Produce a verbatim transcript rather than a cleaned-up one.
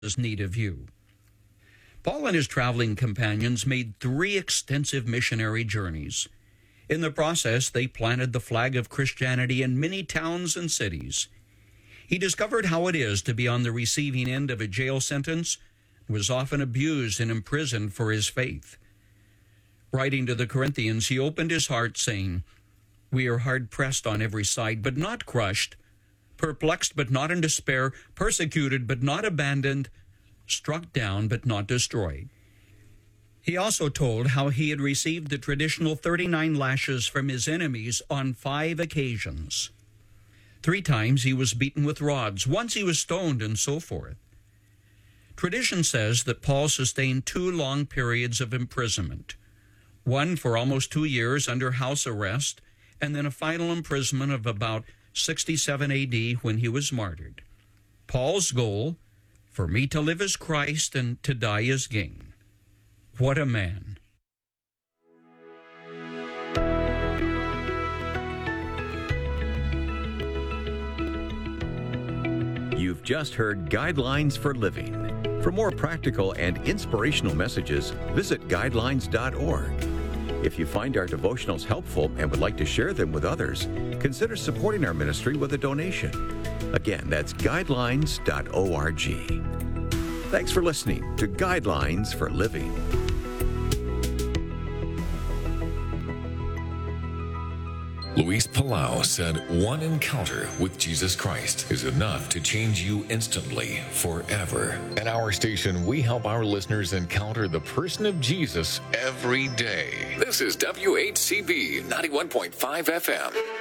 need of you. Paul and his traveling companions made three extensive missionary journeys. In the process, they planted the flag of Christianity in many towns and cities. He discovered how it is to be on the receiving end of a jail sentence, was often abused and imprisoned for his faith. Writing to the Corinthians, he opened his heart, saying, "We are hard-pressed on every side, but not crushed, perplexed but not in despair, persecuted but not abandoned, struck down but not destroyed." He also told how he had received the traditional thirty-nine lashes from his enemies on five occasions. Three times he was beaten with rods, once he was stoned, and so forth. Tradition says that Paul sustained two long periods of imprisonment, one for almost two years under house arrest, and then a final imprisonment of about sixty-seven A D when he was martyred. Paul's goal, for me to live as Christ and to die as gain. What a man. You've just heard Guidelines for Living. For more practical and inspirational messages, visit guidelines dot org. If you find our devotionals helpful and would like to share them with others, consider supporting our ministry with a donation. Again, that's guidelines dot org. Thanks for listening to Guidelines for Living. Luis Palau said, "One encounter with Jesus Christ is enough to change you instantly, forever." At our station, we help our listeners encounter the person of Jesus every day. This is W H C B ninety-one point five F M.